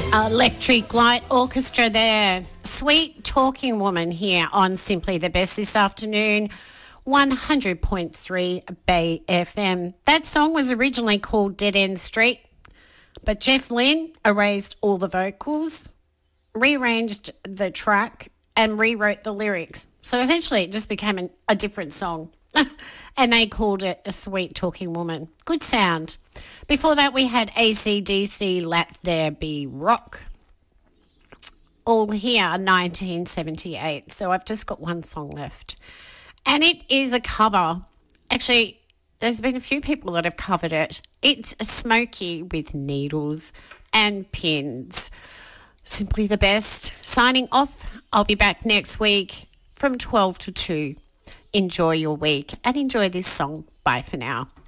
Electric Light Orchestra there. Sweet Talking Woman here on Simply the Best this afternoon. 100.3 Bay FM. That song was originally called Dead End Street, but Jeff Lynne erased all the vocals, rearranged the track and rewrote the lyrics. So essentially it just became a different song. And they called it A Sweet Talking Woman. Good sound. Before that we had AC/DC, Let There Be Rock. All here, 1978. So I've just got one song left. And it is a cover. Actually, there's been a few people that have covered it. It's Smokey with Needles and Pins. Simply the Best. Signing off. I'll be back next week from 12 to 2. Enjoy your week and enjoy this song. Bye for now.